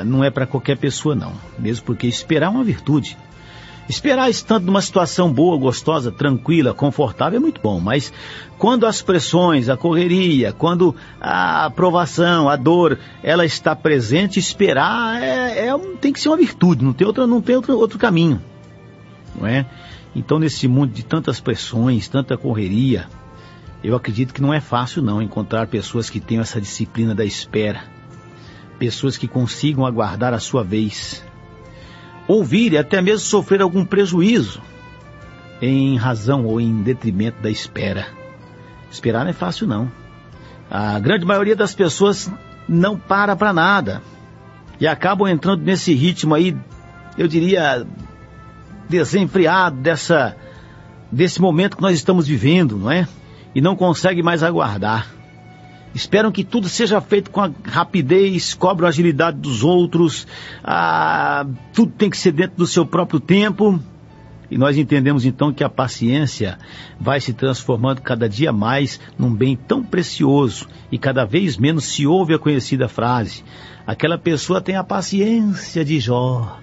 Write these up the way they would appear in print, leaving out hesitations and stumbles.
não é para qualquer pessoa não, mesmo porque esperar é uma virtude. Esperar estando numa situação boa, gostosa, tranquila, confortável é muito bom, mas quando as pressões, a correria, quando a provação, a dor, ela está presente, esperar tem que ser uma virtude, não tem outro caminho, não é? Então nesse mundo de tantas pressões, tanta correria, eu acredito que não é fácil não encontrar pessoas que tenham essa disciplina da espera, pessoas que consigam aguardar a sua vez, ouvir e até mesmo sofrer algum prejuízo em razão ou em detrimento da espera. Esperar não é fácil não. A grande maioria das pessoas não para nada e acabam entrando nesse ritmo aí, eu diria, desenfreado desse momento que nós estamos vivendo, não é? E não conseguem mais aguardar. Esperam que tudo seja feito com a rapidez, cobram a agilidade dos outros, tudo tem que ser dentro do seu próprio tempo. E nós entendemos então que a paciência vai se transformando cada dia mais num bem tão precioso e cada vez menos se ouve a conhecida frase: aquela pessoa tem a paciência de Jó.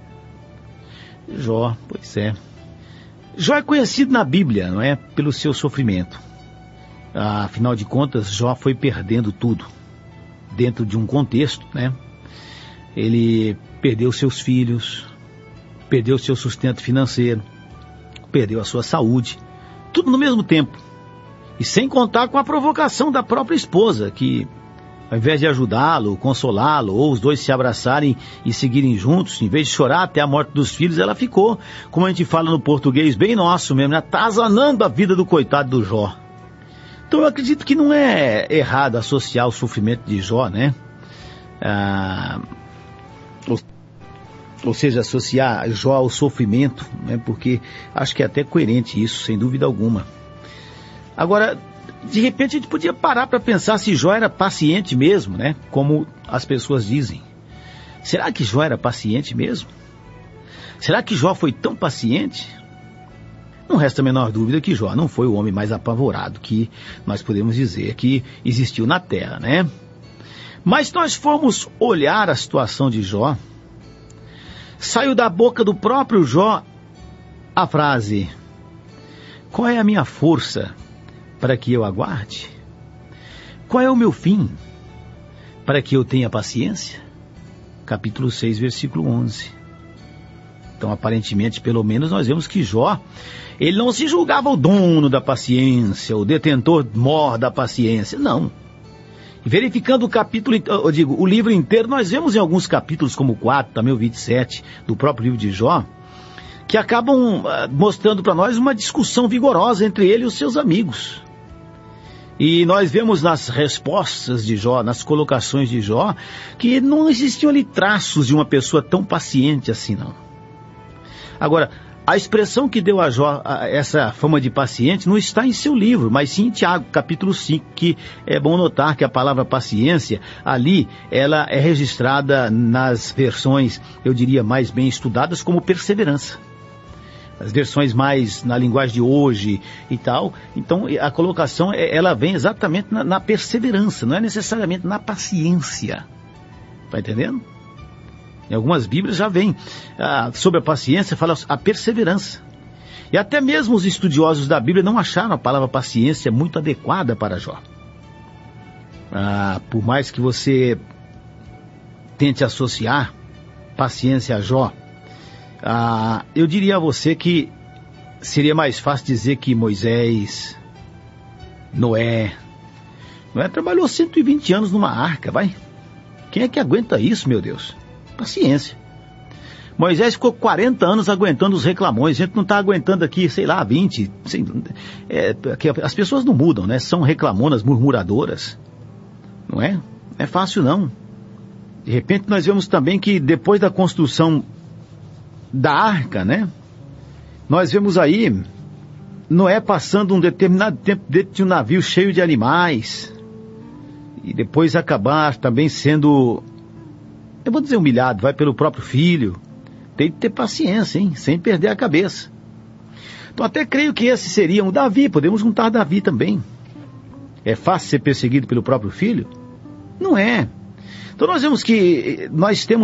Jó, pois é. Jó é conhecido na Bíblia, não é? Pelo seu sofrimento. Afinal de contas, Jó foi perdendo tudo dentro de um contexto, né? Ele perdeu seus filhos, perdeu seu sustento financeiro, perdeu a sua saúde, tudo no mesmo tempo. E sem contar com a provocação da própria esposa, que ao invés de ajudá-lo, consolá-lo, ou os dois se abraçarem e seguirem juntos, em vez de chorar até a morte dos filhos, ela ficou, como a gente fala no português bem nosso mesmo, atazanando a vida do coitado do Jó. Então eu acredito que não é errado associar o sofrimento de Jó, né? Ou seja, associar Jó ao sofrimento, né? Porque acho que é até coerente isso, sem dúvida alguma. Agora, de repente a gente podia parar para pensar se Jó era paciente mesmo, né? Como as pessoas dizem. Será que Jó era paciente mesmo? Será que Jó foi tão paciente? Não resta a menor dúvida que Jó não foi o homem mais apavorado que nós podemos dizer que existiu na Terra, né? Mas se nós formos olhar a situação de Jó, saiu da boca do próprio Jó a frase: qual é a minha força para que eu aguarde? Qual é o meu fim para que eu tenha paciência? Capítulo 6, versículo 11. Então, aparentemente, pelo menos, nós vemos que Jó, ele não se julgava o dono da paciência, o detentor mor da paciência, não. E verificando o livro inteiro, nós vemos em alguns capítulos, como o 4, também o 27, do próprio livro de Jó, que acabam mostrando para nós uma discussão vigorosa entre ele e os seus amigos. E nós vemos nas respostas de Jó, nas colocações de Jó, que não existiam ali traços de uma pessoa tão paciente assim, não. Agora, a expressão que deu a Jó essa fama de paciente não está em seu livro, mas sim em Tiago, capítulo 5, que é bom notar que a palavra paciência, ali, ela é registrada nas versões, eu diria, mais bem estudadas como perseverança. As versões mais na linguagem de hoje e tal, então a colocação, ela vem exatamente na perseverança, não é necessariamente na paciência. Está entendendo? Em algumas Bíblias já vem sobre a paciência, fala a perseverança. E até mesmo os estudiosos da Bíblia não acharam a palavra paciência muito adequada para Jó. Por mais que você tente associar paciência a Jó, eu diria a você que seria mais fácil dizer que Moisés, Noé trabalhou 120 anos numa arca, vai? Quem é que aguenta isso, meu Deus? Paciência. Moisés ficou 40 anos aguentando os reclamões. A gente não está aguentando aqui, 20. As pessoas não mudam, né? São reclamonas, murmuradoras. Não é? Não é fácil, não. De repente nós vemos também que depois da construção da arca, né? Nós vemos aí Noé passando um determinado tempo dentro de um navio cheio de animais. E depois acabar também sendo, eu vou dizer, humilhado, vai pelo próprio filho. Tem que ter paciência, hein? Sem perder a cabeça. Então até creio que esse seria um Davi, podemos juntar Davi também. É fácil ser perseguido pelo próprio filho? Não é. Então nós vemos que nós temos